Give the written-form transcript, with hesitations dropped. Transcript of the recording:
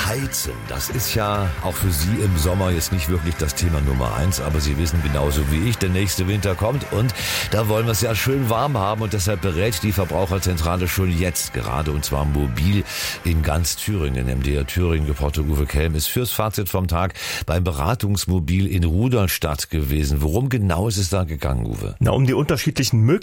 Heizen, das ist ja auch für Sie im Sommer jetzt nicht wirklich das Thema Nummer 1, aber Sie wissen genauso wie ich, der nächste Winter kommt und da wollen wir es ja schön warm haben und deshalb berät die Verbraucherzentrale schon jetzt gerade und zwar mobil in ganz Thüringen. MDR Thüringen Reporter Uwe Kelm ist fürs Fazit vom Tag beim Beratungsmobil in Rudolstadt gewesen. Worum genau ist es da gegangen, Uwe? Um die unterschiedlichen Möglichkeiten